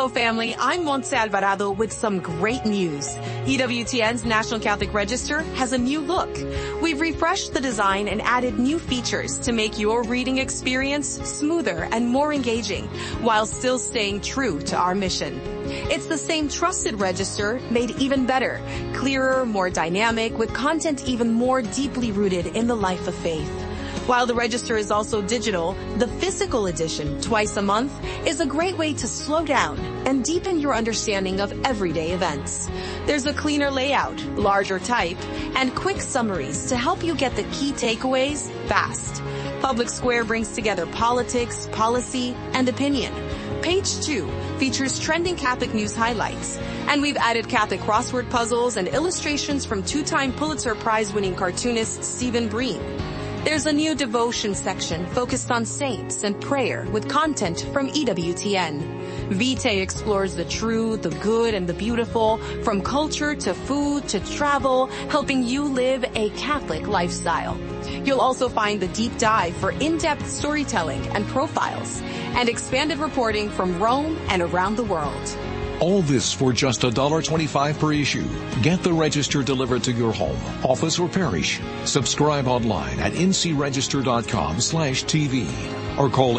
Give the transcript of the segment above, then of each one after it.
Hello, family. I'm Montse Alvarado with some great news. EWTN's National Catholic Register has a new look. We've refreshed the design and added new features to make your reading experience smoother and more engaging, while still staying true to our mission. It's the same trusted register, made even better, clearer, more dynamic, with content even more deeply rooted in the life of faith. While the register is also digital, the physical edition, twice a month, is a great way to slow down and deepen your understanding of everyday events. There's a cleaner layout, larger type, and quick summaries to help you get the key takeaways fast. Public Square brings together politics, policy, and opinion. Page 2 features trending Catholic news highlights, and we've added Catholic crossword puzzles and illustrations from two-time Pulitzer Prize-winning cartoonist Stephen Breen. There's a new devotion section focused on saints and prayer with content from EWTN. Vitae explores the true, the good, and the beautiful, from culture to food to travel, helping you live a Catholic lifestyle. You'll also find the deep dive for in-depth storytelling and profiles, and expanded reporting from Rome and around the world. All this for just $1.25 per issue. Get the register delivered to your home, office, or parish. Subscribe online at ncregister.com/TV or call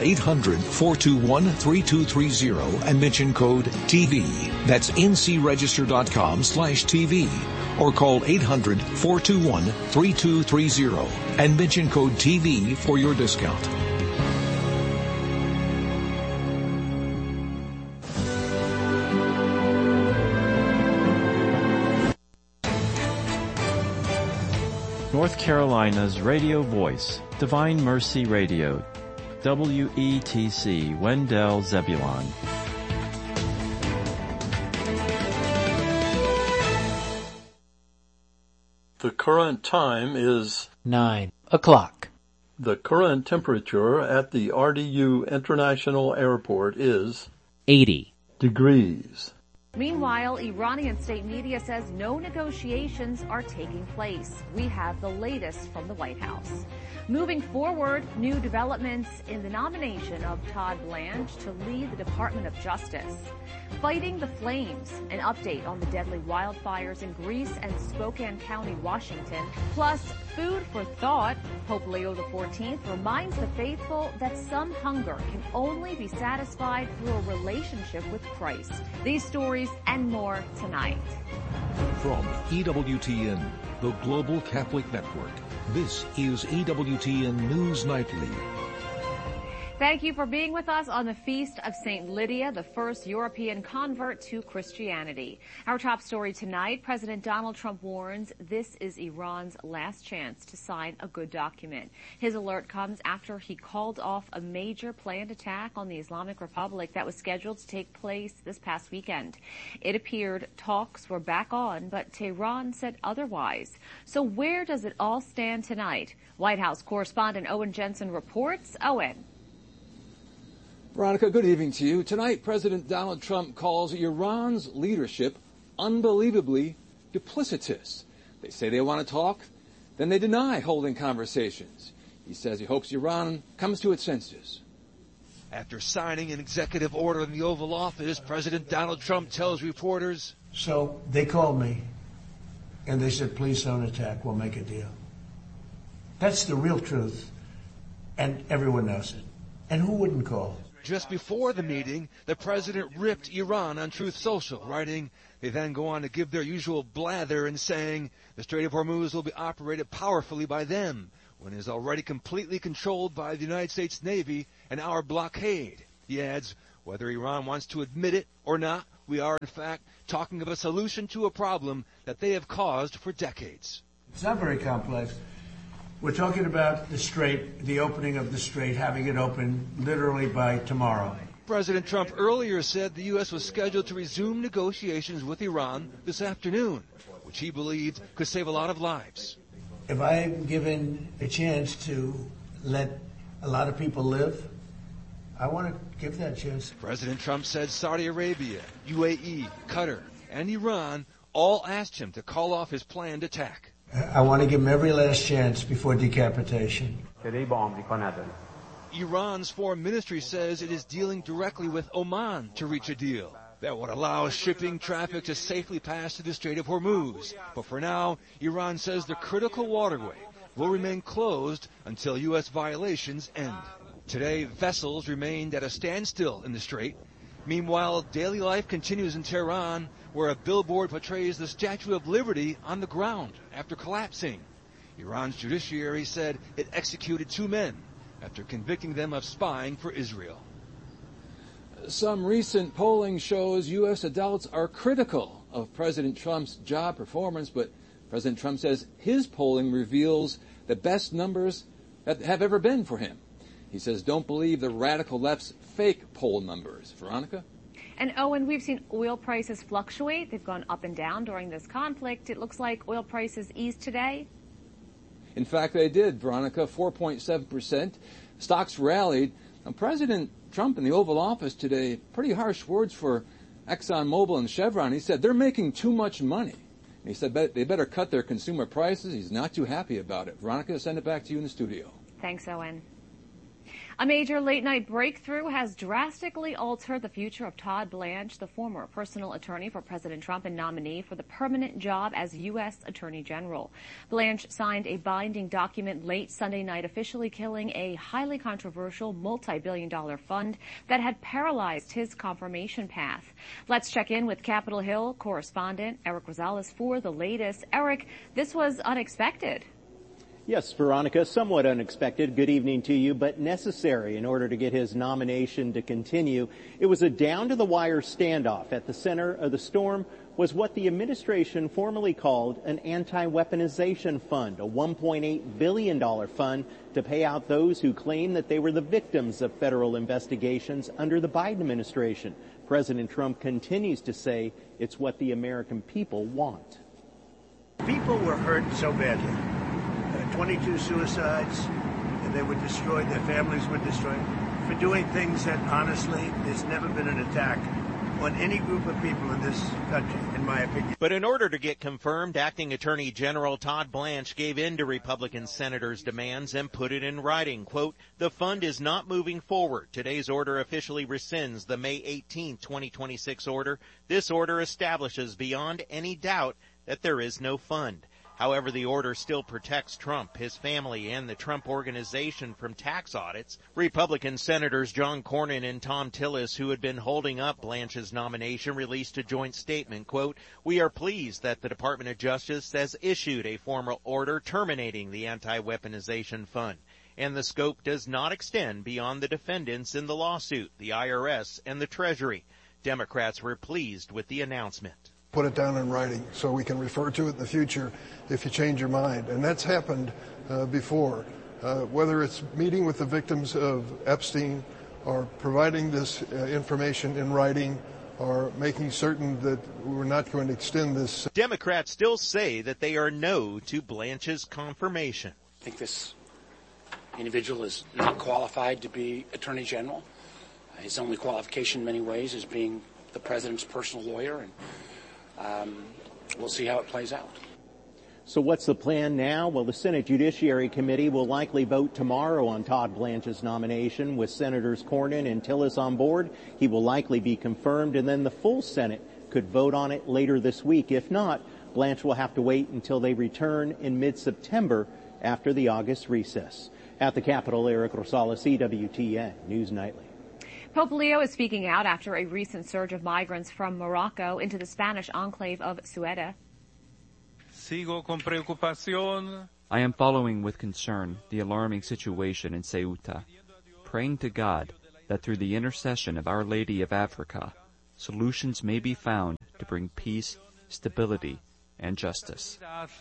800-421-3230 and mention code TV. That's ncregister.com/TV or call 800-421-3230 and mention code TV for your discount. North Carolina's radio voice, Divine Mercy Radio, WETC, Wendell Zebulon. The current time is 9 o'clock. The current temperature at the RDU International Airport is 80 degrees. Meanwhile, Iranian state media says no negotiations are taking place. We have the latest from the White House. Moving forward, new developments in the nomination of Todd Blanche to lead the Department of Justice. Fighting the flames, an update on the deadly wildfires in Greece and Spokane County, Washington. Plus, food for thought. Pope Leo XIV reminds the faithful that some hunger can only be satisfied through a relationship with Christ. These stories and more tonight. From EWTN, the Global Catholic Network, this is EWTN News Nightly. Thank you for being with us on the Feast of St. Lydia, the first European convert to Christianity. Our top story tonight, President Donald Trump warns this is Iran's last chance to sign a good document. His alert comes after he called off a major planned attack on the Islamic Republic that was scheduled to take place this past weekend. It appeared talks were back on, but Tehran said otherwise. So where does it all stand tonight? White House correspondent Owen Jensen reports. Owen. Veronica, good evening to you. Tonight, President Donald Trump calls Iran's leadership unbelievably duplicitous. They say they want to talk, then they deny holding conversations. He says he hopes Iran comes to its senses. After signing an executive order in the Oval Office, President Donald Trump tells reporters, So they called me, and they said, please don't attack, we'll make a deal. That's the real truth, and everyone knows it. And who wouldn't call? Just before the meeting, the president ripped Iran on Truth Social, writing, they then go on to give their usual blather and saying the Strait of Hormuz will be operated powerfully by them, when it is already completely controlled by the United States Navy and our blockade. He adds, whether Iran wants to admit it or not, we are in fact talking of a solution to a problem that they have caused for decades. It's not very complex. We're talking about the strait, the opening of the strait, having it open literally by tomorrow. President Trump earlier said the U.S. was scheduled to resume negotiations with Iran this afternoon, which he believed could save a lot of lives. If I'm given a chance to let a lot of people live, I want to give that chance. President Trump said Saudi Arabia, UAE, Qatar, and Iran all asked him to call off his planned attack. I want to give him every last chance before decapitation. Iran's foreign ministry says it is dealing directly with Oman to reach a deal. that would allow shipping traffic to safely pass through the Strait of Hormuz. But for now, Iran says the critical waterway will remain closed until U.S. violations end. Today, vessels remained at a standstill in the strait. Meanwhile, daily life continues in Tehran, where a billboard portrays the Statue of Liberty on the ground after collapsing. Iran's judiciary said it executed 2 men after convicting them of spying for Israel. Some recent polling shows U.S. adults are critical of President Trump's job performance, but President Trump says his polling reveals the best numbers that have ever been for him. He says don't believe the radical left's fake poll numbers. Veronica? And Owen, we've seen oil prices fluctuate. They've gone up and down during this conflict. It looks like oil prices eased today. In fact, they did, Veronica, 4.7%. Stocks rallied. Now, President Trump in the Oval Office today, pretty harsh words for ExxonMobil and Chevron. He said they're making too much money. And he said they better cut their consumer prices. He's not too happy about it. Veronica, send it back to you in the studio. Thanks, Owen. A major late-night breakthrough has drastically altered the future of Todd Blanche, the former personal attorney for President Trump and nominee for the permanent job as U.S. Attorney General. Blanche signed a binding document late Sunday night, officially killing a highly controversial multi-billion-dollar fund that had paralyzed his confirmation path. Let's check in with Capitol Hill correspondent Eric Rosales for the latest. Eric, this was unexpected. Yes, Veronica, somewhat unexpected. Good evening to you, but necessary in order to get his nomination to continue. It was a down-to-the-wire standoff. At the center of the storm was what the administration formally called an anti-weaponization fund, a $1.8 billion fund to pay out those who claim that they were the victims of federal investigations under the Biden administration. President Trump continues to say it's what the American people want. People were hurt so badly. 22 suicides, and they were destroyed, their families were destroyed, for doing things that, honestly, there's never been an attack on any group of people in this country, in my opinion. But in order to get confirmed, Acting Attorney General Todd Blanche gave in to Republican senators' demands and put it in writing. Quote, the fund is not moving forward. Today's order officially rescinds the May 18, 2026 order. This order establishes beyond any doubt that there is no fund. However, the order still protects Trump, his family, and the Trump Organization from tax audits. Republican Senators John Cornyn and Thom Tillis, who had been holding up Blanche's nomination, released a joint statement. Quote, we are pleased that the Department of Justice has issued a formal order terminating the anti-weaponization fund, and the scope does not extend beyond the defendants in the lawsuit, the IRS, and the Treasury. Democrats were pleased with the announcement. Put it down in writing so we can refer to it in the future if you change your mind. And that's happened before, whether it's meeting with the victims of Epstein or providing this information in writing or making certain that we're not going to extend this. Democrats still say that they are no to Blanche's confirmation. I think this individual is not qualified to be Attorney General. His only qualification in many ways is being the president's personal lawyer, and we'll see how it plays out. So what's the plan now? Well, the Senate Judiciary Committee will likely vote tomorrow on Todd Blanche's nomination. With Senators Cornyn and Tillis on board, he will likely be confirmed, and then the full Senate could vote on it later this week. If not, Blanche will have to wait until they return in mid-September after the August recess. At the Capitol, Eric Rosales, EWTN News Nightly. Pope Leo is speaking out after a recent surge of migrants from Morocco into the Spanish enclave of Ceuta. I am following with concern the alarming situation in Ceuta, praying to God that through the intercession of Our Lady of Africa, solutions may be found to bring peace, stability, and justice.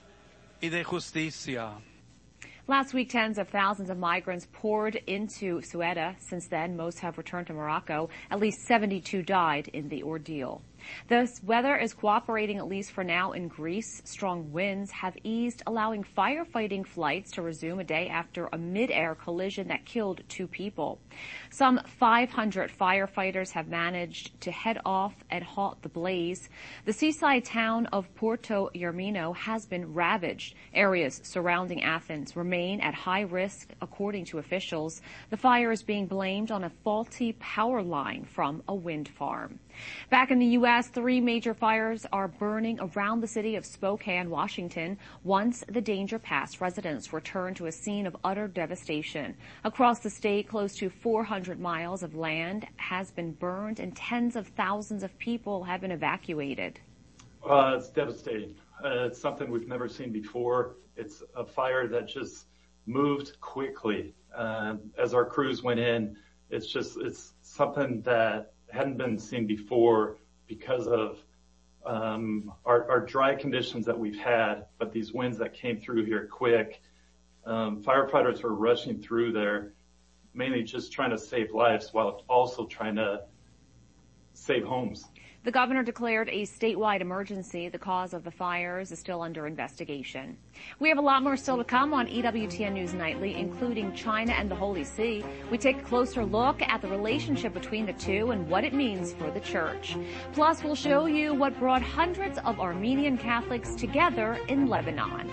Last week, tens of thousands of migrants poured into Ceuta. Since then, most have returned to Morocco. At least 72 died in the ordeal. The weather is cooperating, at least for now, in Greece. Strong winds have eased, allowing firefighting flights to resume a day after a mid-air collision that killed 2 people. Some 500 firefighters have managed to head off and halt the blaze. The seaside town of Porto Yermino has been ravaged. Areas surrounding Athens remain at high risk, according to officials. The fire is being blamed on a faulty power line from a wind farm. Back in the U.S., 3 major fires are burning around the city of Spokane, Washington. Once the danger passed, residents returned to a scene of utter devastation. Across the state, close to 400 miles of land has been burned and tens of thousands of people have been evacuated. It's devastating. It's something we've never seen before. It's a fire that just moved quickly. As our crews went in, it's something that hadn't been seen before because of our dry conditions that we've had, but these winds that came through here quick. Firefighters were rushing through there, mainly just trying to save lives while also trying to save homes. The governor declared a statewide emergency. The cause of the fires is still under investigation. We have a lot more still to come on EWTN News Nightly, including China and the Holy See. We take a closer look at the relationship between the two and what it means for the church. Plus, we'll show you what brought hundreds of Armenian Catholics together in Lebanon.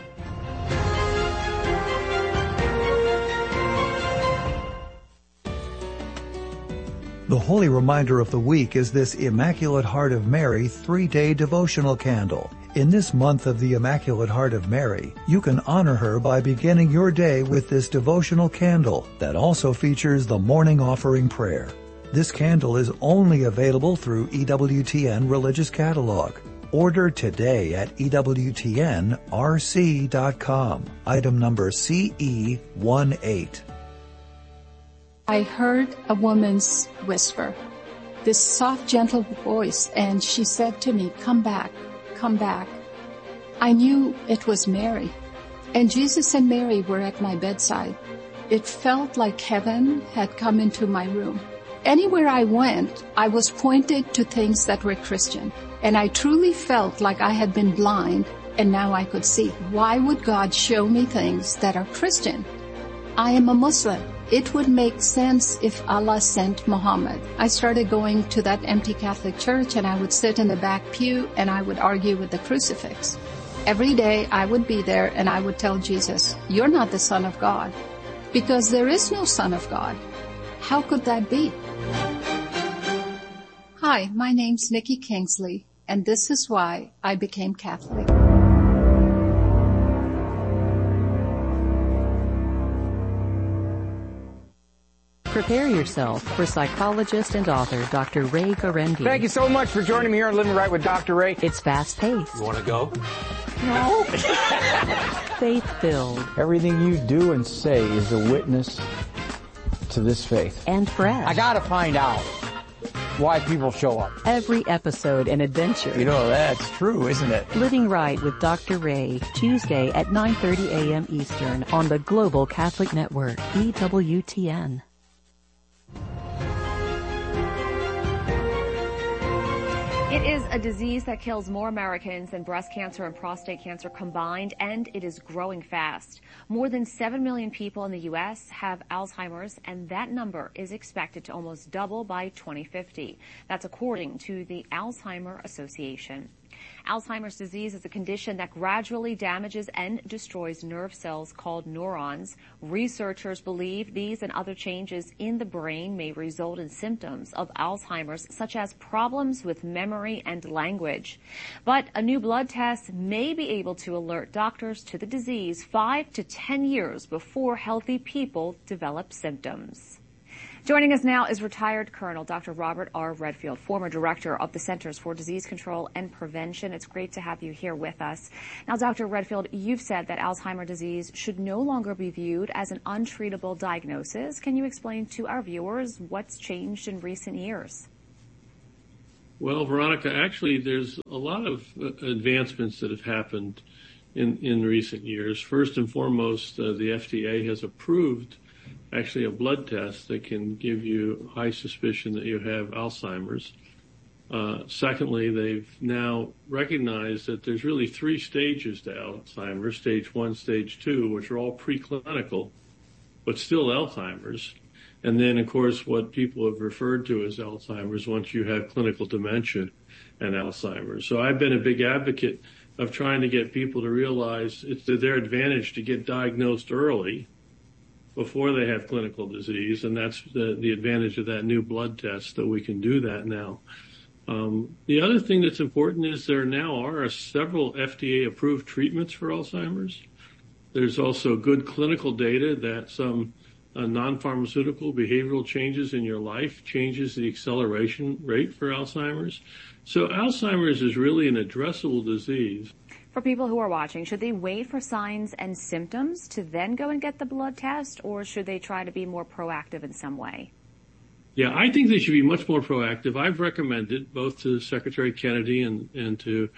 The holy reminder of the week is this Immaculate Heart of Mary 3-day devotional candle. In this month of the Immaculate Heart of Mary, you can honor her by beginning your day with this devotional candle that also features the morning offering prayer. This candle is only available through EWTN Religious Catalog. Order today at EWTNRC.com. Item number CE18. I heard a woman's whisper, this soft, gentle voice, and she said to me, "Come back, come back." I knew it was Mary, and Jesus and Mary were at my bedside. It felt like heaven had come into my room. Anywhere I went, I was pointed to things that were Christian, and I truly felt like I had been blind, and now I could see. Why would God show me things that are Christian? I am a Muslim. It would make sense if Allah sent Muhammad. I started going to that empty Catholic church, and I would sit in the back pew and I would argue with the crucifix. Every day I would be there and I would tell Jesus, "You're not the Son of God," because there is no Son of God. How could that be? Hi, my name's Nikki Kingsley, and this is why I became Catholic. Prepare yourself for psychologist and author Dr. Ray Guarendi. Thank you so much for joining me here on Living Right with Dr. Ray. It's fast-paced. You want to go? No. Faith-filled. Everything you do and say is a witness to this faith. And fresh. I gotta find out why people show up. Every episode an adventure. You know, that's true, isn't it? Living Right with Dr. Ray, Tuesday at 9:30 a.m. Eastern on the Global Catholic Network, EWTN. It is a disease that kills more Americans than breast cancer and prostate cancer combined, and it is growing fast. More than 7 million people in the U.S. have Alzheimer's, and that number is expected to almost double by 2050. That's according to the Alzheimer's Association. Alzheimer's disease is a condition that gradually damages and destroys nerve cells called neurons. Researchers believe these and other changes in the brain may result in symptoms of Alzheimer's, such as problems with memory and language. But a new blood test may be able to alert doctors to the disease 5 to 10 years before healthy people develop symptoms. Joining us now is retired Colonel Dr. Robert R. Redfield, former director of the Centers for Disease Control and Prevention. It's great to have you here with us. Now, Dr. Redfield, you've said that Alzheimer's disease should no longer be viewed as an untreatable diagnosis. Can you explain to our viewers what's changed in recent years? Well, Veronica, actually, there's a lot of advancements that have happened in recent years. First and foremost, the FDA has approved actually a blood test that can give you high suspicion that you have Alzheimer's. Secondly, they've now recognized that there's really 3 stages to Alzheimer's, stage 1, stage 2, which are all preclinical, but still Alzheimer's. And then, of course, what people have referred to as Alzheimer's once you have clinical dementia and Alzheimer's. So I've been a big advocate of trying to get people to realize it's to their advantage to get diagnosed early before they have clinical disease, and that's the advantage of that new blood test, that we can do that now. The other thing that's important is there now are several FDA-approved treatments for Alzheimer's. There's also good clinical data that some non-pharmaceutical behavioral changes in your life changes the acceleration rate for Alzheimer's. So Alzheimer's is really an addressable disease. For people who are watching, should they wait for signs and symptoms to then go and get the blood test, or should they try to be more proactive in some way? Yeah, I think they should be much more proactive. I've recommended both to Secretary Kennedy and to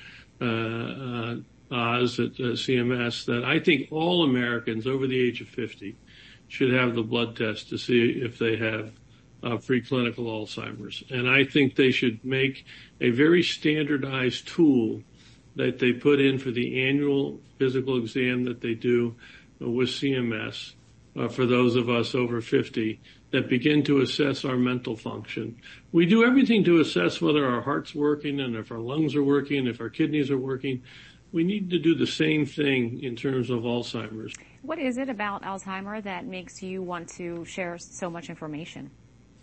Oz at CMS that I think all Americans over the age of 50 should have the blood test to see if they have preclinical Alzheimer's. And I think they should make a very standardized tool that they put in for the annual physical exam that they do with CMS for those of us over 50 that begin to assess our mental function. We do everything to assess whether our heart's working and if our lungs are working, if our kidneys are working. We need to do the same thing in terms of Alzheimer's. What is it about Alzheimer's that makes you want to share so much information?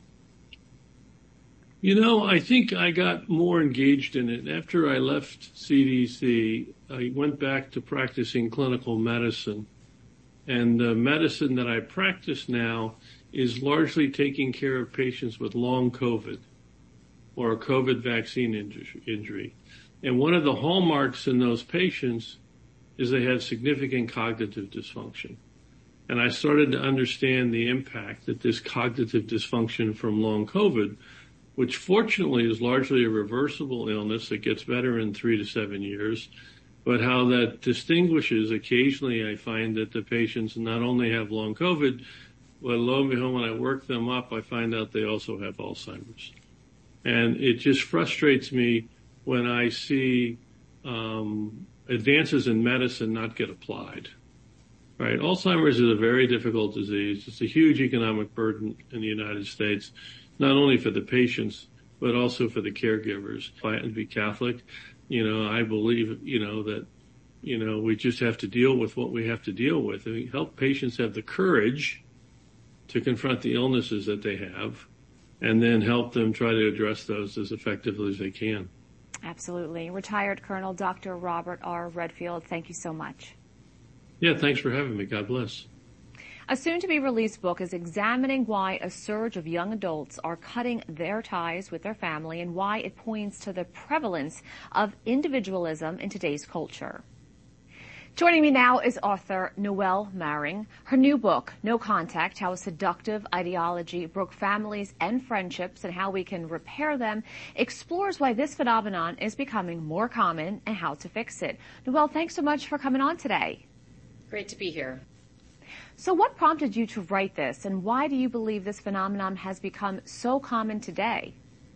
You know, I think I got more engaged in it. After I left CDC, I went back to practicing clinical medicine. And the medicine that I practice now is largely taking care of patients with long COVID or a COVID vaccine injury. And one of the hallmarks in those patients is they have significant cognitive dysfunction. And I started to understand the impact that this cognitive dysfunction from long COVID, which fortunately is largely a reversible illness that gets better in 3 to 7 years, but how that distinguishes occasionally I find that the patients not only have long COVID, but lo and behold, when I work them up, I find out they also have Alzheimer's. And it just frustrates me when I see advances in medicine not get applied. Right? Alzheimer's is a very difficult disease. It's a huge economic burden in the United States, not only for the patients, but also for the caregivers. If I had to be Catholic, I believe, that, we just have to deal with what we have to deal with and help patients have the courage to confront the illnesses that they have and then help them try to address those as effectively as they can. Absolutely. Retired Colonel Dr. Robert R. Redfield, thank you so much. Yeah, thanks for having me. God bless. A soon-to-be-released book is examining why a surge of young adults are cutting their ties with their family and why it points to the prevalence of individualism in today's culture. Joining me now is author Noelle Maring. Her new book, No Contact, How a Seductive Ideology Broke Families and Friendships and How We Can Repair Them, explores why this phenomenon is becoming more common and how to fix it. Noelle, thanks so much for coming on today. Great to be here. So what prompted you to write this, and why do you believe this phenomenon has become so common today?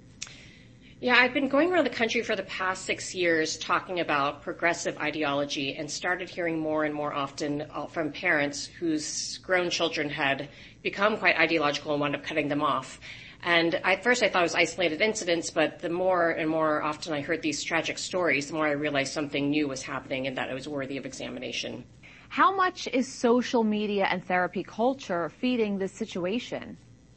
Yeah, I've been going around the country for the past 6 years talking about progressive ideology and started hearing more and more often from parents whose grown children had become quite ideological and wound up cutting them off. And at first I thought it was isolated incidents, but the more and more often I heard these tragic stories, the more I realized something new was happening and that it was worthy of examination. How much is social media and therapy culture feeding this situation?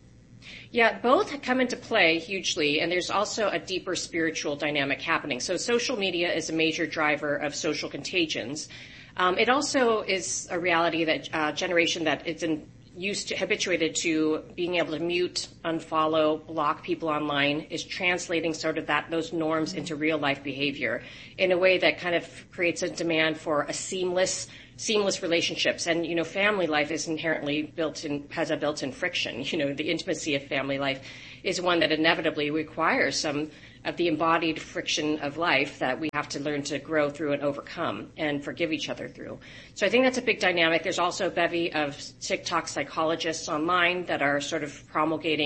Yeah, both come into play hugely, and there's also a deeper spiritual dynamic happening. So social media is a major driver of social contagions. It also is a reality that generation that is habituated to being able to mute, unfollow, block people online is translating sort of those norms into real life behavior in a way that kind of creates a demand for a seamless relationships. And, family life is inherently has a built-in friction. The intimacy of family life is one that inevitably requires some of the embodied friction of life that we have to learn to grow through and overcome and forgive each other through. So I think that's a big dynamic. There's also a bevy of TikTok psychologists online that are sort of promulgating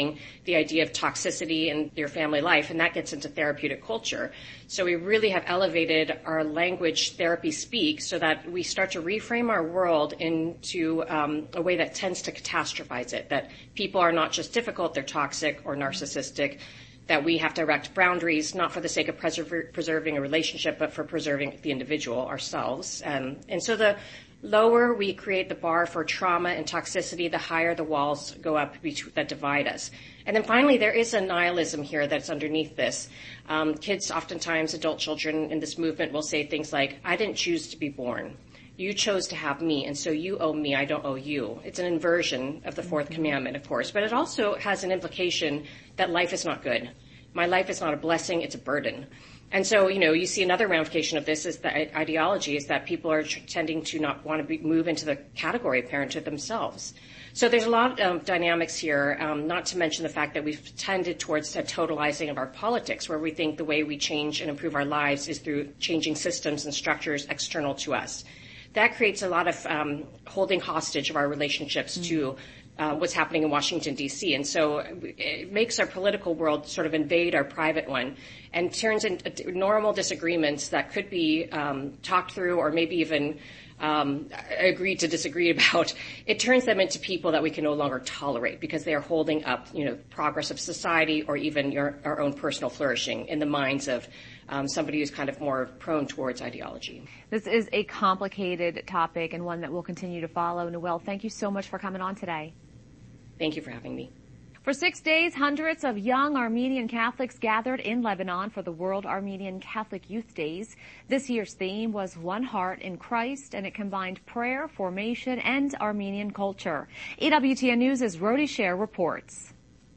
questioning the idea of toxicity in your family life, and that gets into therapeutic culture. So we really have elevated our language therapy speak so that we start to reframe our world into a way that tends to catastrophize it, that people are not just difficult, they're toxic or narcissistic, that we have to erect boundaries, not for the sake of preserving a relationship, but for preserving the individual, ourselves. And so the lower we create the bar for trauma and toxicity, the higher the walls go up that divide us. And then finally, there is a nihilism here that's underneath this. Kids, oftentimes adult children in this movement will say things like, I didn't choose to be born. You chose to have me, and so you owe me, I don't owe you. It's an inversion of the fourth commandment, of course, but it also has an implication that life is not good. My life is not a blessing, it's a burden. And so, you see another ramification of this is the ideology is that people are tending to not want to move into the category of parenthood themselves. So there's a lot of dynamics here, not to mention the fact that we've tended towards a totalizing of our politics, where we think the way we change and improve our lives is through changing systems and structures external to us. That creates a lot of holding hostage of our relationships to what's happening in Washington, D.C. And so it makes our political world sort of invade our private one and turns into normal disagreements that could be talked through or maybe even agreed to disagree about. It turns them into people that we can no longer tolerate because they are holding up, progress of society or even our own personal flourishing in the minds of somebody who's kind of more prone towards ideology. This is a complicated topic and one that we'll continue to follow. Noelle, thank you so much for coming on today. Thank you for having me. For 6 days, hundreds of young Armenian Catholics gathered in Lebanon for the World Armenian Catholic Youth Days. This year's theme was One Heart in Christ, and it combined prayer, formation, and Armenian culture. EWTN News' Rodi Sher reports.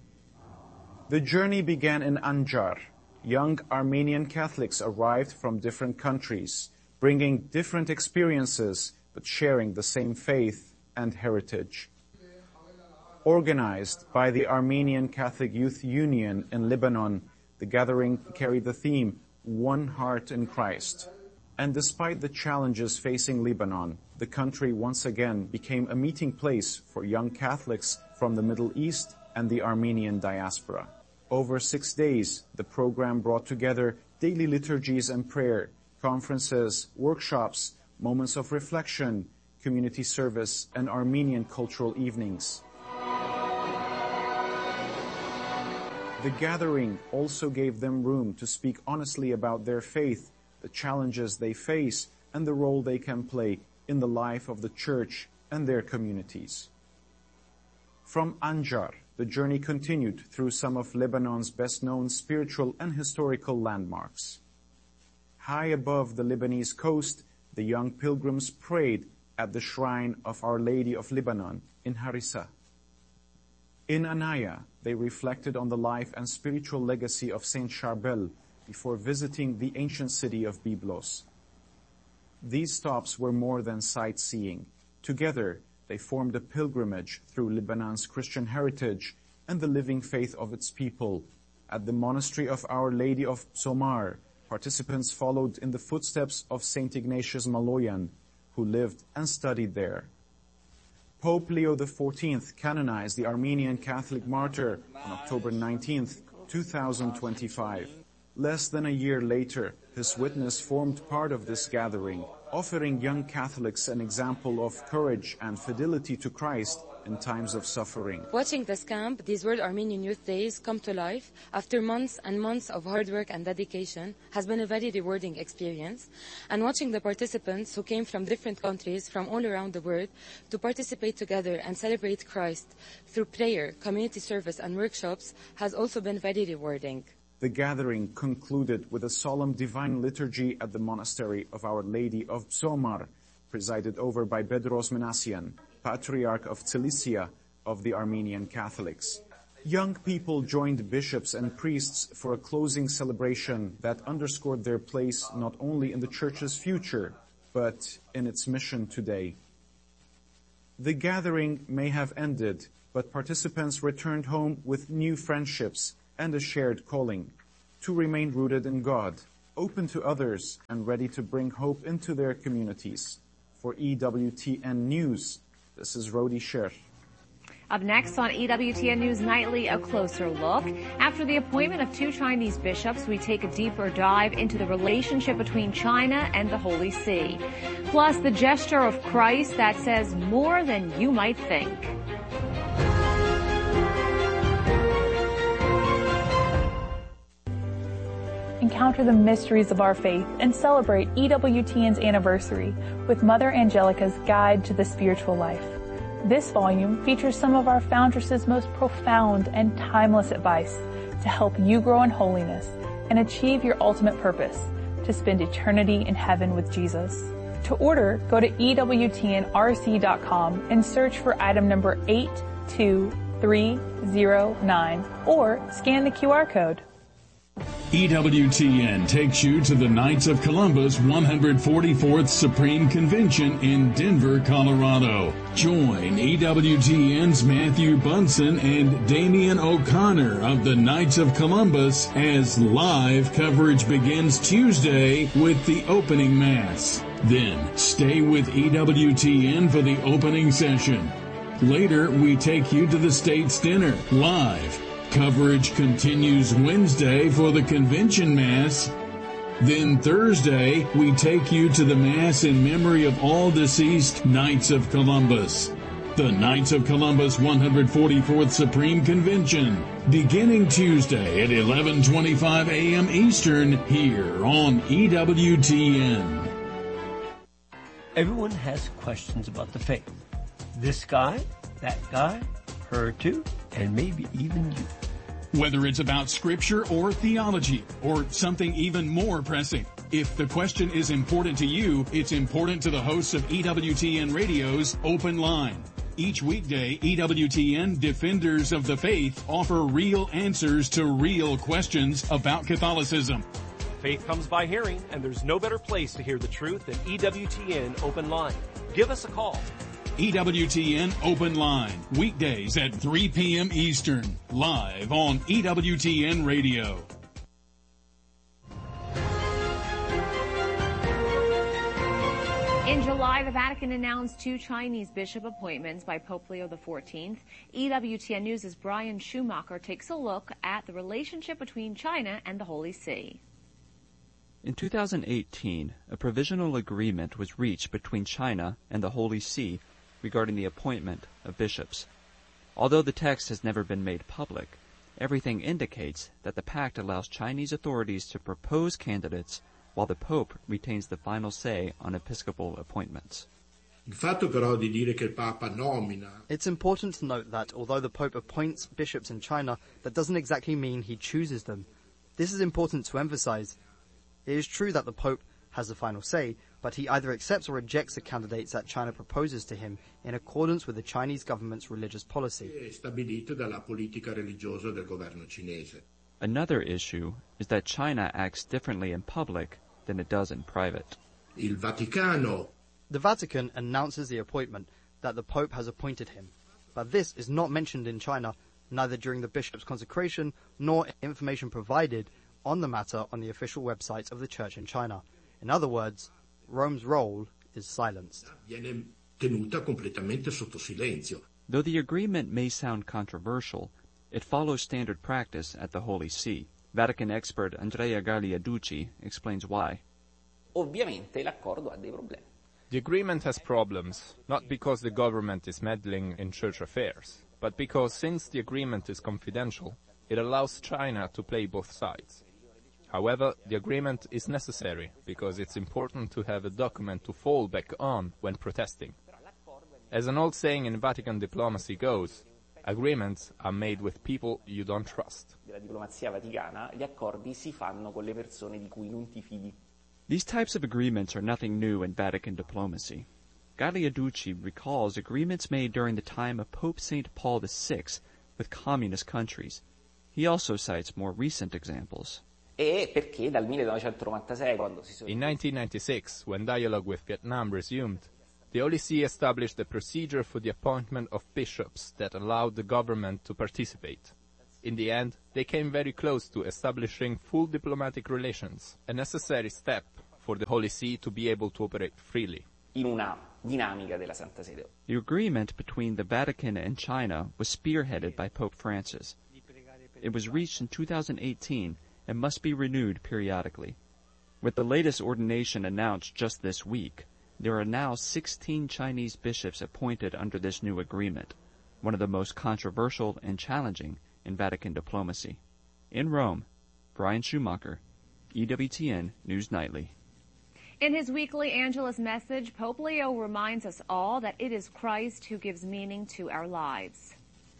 The journey began in Anjar. Young Armenian Catholics arrived from different countries, bringing different experiences, but sharing the same faith and heritage. Organized by the Armenian Catholic Youth Union in Lebanon, the gathering carried the theme, One Heart in Christ. And despite the challenges facing Lebanon, the country once again became a meeting place for young Catholics from the Middle East and the Armenian diaspora. Over 6 days, the program brought together daily liturgies and prayer, conferences, workshops, moments of reflection, community service, and Armenian cultural evenings. The gathering also gave them room to speak honestly about their faith, the challenges they face, and the role they can play in the life of the church and their communities. From Anjar, the journey continued through some of Lebanon's best-known spiritual and historical landmarks. High above the Lebanese coast, the young pilgrims prayed at the shrine of Our Lady of Lebanon in Harissa. In Anaya, they reflected on the life and spiritual legacy of Saint Charbel before visiting the ancient city of Byblos. These stops were more than sightseeing. Together, they formed a pilgrimage through Lebanon's Christian heritage and the living faith of its people. At the monastery of Our Lady of Psomar, participants followed in the footsteps of Saint Ignatius Maloyan, who lived and studied there. Pope Leo XIV canonized the Armenian Catholic martyr on October 19, 2025. Less than a year later, his witness formed part of this gathering, offering young Catholics an example of courage and fidelity to Christ in times of suffering. Watching this camp, these World Armenian Youth Days come to life after months and months of hard work and dedication has been a very rewarding experience. And watching the participants who came from different countries from all around the world to participate together and celebrate Christ through prayer, community service and workshops has also been very rewarding. The gathering concluded with a solemn divine liturgy at the monastery of Our Lady of Psomar, presided over by Bedros Minassian, Patriarch of Cilicia of the Armenian Catholics. Young people joined bishops and priests for a closing celebration that underscored their place not only in the Church's future, but in its mission today. The gathering may have ended, but participants returned home with new friendships and a shared calling to remain rooted in God, open to others, and ready to bring hope into their communities. For EWTN News, this is Rodi Sher. Up next on EWTN News Nightly, a closer look. After the appointment of 2 Chinese bishops, we take a deeper dive into the relationship between China and the Holy See. Plus, the gesture of Christ that says more than you might think. Encounter the mysteries of our faith and celebrate EWTN's anniversary with Mother Angelica's Guide to the Spiritual Life. This volume features some of our foundress's most profound and timeless advice to help you grow in holiness and achieve your ultimate purpose, to spend eternity in heaven with Jesus. To order, go to EWTNRC.com and search for item number 82309 or scan the QR code. EWTN takes you to the Knights of Columbus 144th Supreme Convention in Denver, Colorado. Join EWTN's Matthew Bunson and Damian O'Connor of the Knights of Columbus as live coverage begins Tuesday with the opening Mass. Then stay with EWTN for the opening session. Later, we take you to the States Dinner live. Coverage continues Wednesday for the Convention Mass. Then Thursday, we take you to the Mass in memory of all deceased Knights of Columbus. The Knights of Columbus 144th Supreme Convention, beginning Tuesday at 11:25 a.m. Eastern, here on EWTN. Everyone has questions about the faith. This guy, that guy, her too, and maybe even you. Whether it's about scripture or theology or something even more pressing, if the question is important to you, it's important to the hosts of EWTN Radio's Open Line. Each weekday, EWTN Defenders of the Faith offer real answers to real questions about Catholicism. Faith comes by hearing, and there's no better place to hear the truth than EWTN Open Line. Give us a call. EWTN Open Line, weekdays at 3 p.m. Eastern, live on EWTN Radio. In July, the Vatican announced 2 Chinese bishop appointments by Pope Leo XIV. EWTN News' Brian Schumacher takes a look at the relationship between China and the Holy See. In 2018, a provisional agreement was reached between China and the Holy See regarding the appointment of bishops. Although the text has never been made public, everything indicates that the pact allows Chinese authorities to propose candidates while the Pope retains the final say on episcopal appointments. It's important to note that although the Pope appoints bishops in China, that doesn't exactly mean he chooses them. This is important to emphasize. It is true that the Pope has the final say, but he either accepts or rejects the candidates that China proposes to him in accordance with the Chinese government's religious policy. Another issue is that China acts differently in public than it does in private. The Vatican announces the appointment that the Pope has appointed him, but this is not mentioned in China, neither during the bishop's consecration nor information provided on the matter on the official websites of the Church in China. In other words, Rome's role is silenced. Though the agreement may sound controversial, it follows standard practice at the Holy See. Vatican expert Andrea Gagliarducci explains why. The agreement has problems, not because the government is meddling in church affairs, but because since the agreement is confidential, it allows China to play both sides. However, the agreement is necessary because it's important to have a document to fall back on when protesting. As an old saying in Vatican diplomacy goes, agreements are made with people you don't trust. These types of agreements are nothing new in Vatican diplomacy. Gagliarducci recalls agreements made during the time of Pope St. Paul VI with communist countries. He also cites more recent examples. In 1996, when dialogue with Vietnam resumed, the Holy See established a procedure for the appointment of bishops that allowed the government to participate. In the end, they came very close to establishing full diplomatic relations, a necessary step for the Holy See to be able to operate freely. dinamica della Santa Sede. The agreement between the Vatican and China was spearheaded by Pope Francis. It was reached in 2018 and must be renewed periodically. With the latest ordination announced just this week, there are now 16 Chinese bishops appointed under this new agreement, one of the most controversial and challenging in Vatican diplomacy. In Rome, Brian Schumacher, EWTN News Nightly. In his weekly Angelus message, Pope Leo reminds us all that it is Christ who gives meaning to our lives.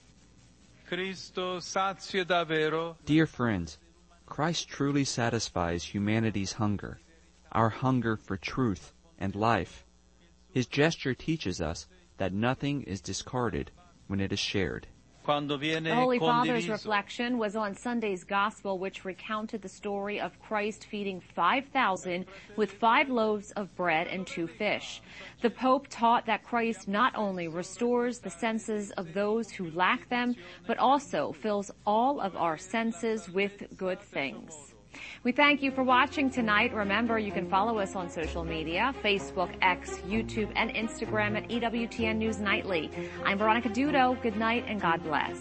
Dear friends, Christ truly satisfies humanity's hunger, our hunger for truth and life. His gesture teaches us that nothing is discarded when it is shared. The Holy Father's reflection was on Sunday's Gospel, which recounted the story of Christ feeding 5,000 with 5 loaves of bread and 2 fish. The Pope taught that Christ not only restores the senses of those who lack them, but also fills all of our senses with good things. We thank you for watching tonight. Remember, you can follow us on social media, Facebook, X, YouTube, and Instagram at EWTN News Nightly. I'm Veronica Dudo. Good night and God bless.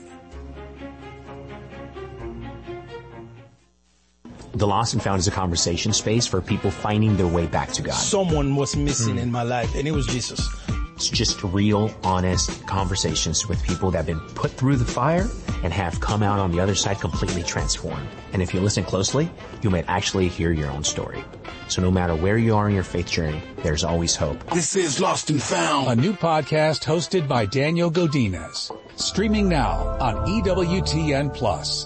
The Lost and Found is a conversation space for people finding their way back to God. Someone was missing in my life, and it was Jesus. It's just real, honest conversations with people that have been put through the fire and have come out on the other side completely transformed. And if you listen closely, you might actually hear your own story. So no matter where you are in your faith journey, there's always hope. This is Lost and Found, a new podcast hosted by Daniel Godinez. Streaming now on EWTN+.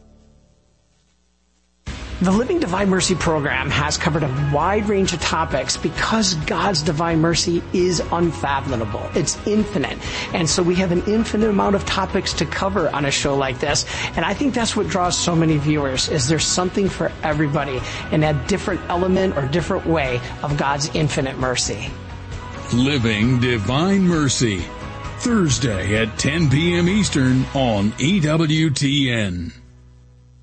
The Living Divine Mercy program has covered a wide range of topics because God's divine mercy is unfathomable. It's infinite. And so we have an infinite amount of topics to cover on a show like this. And I think that's what draws so many viewers, is there's something for everybody in that different element or different way of God's infinite mercy. Living Divine Mercy, Thursday at 10 p.m. Eastern on EWTN.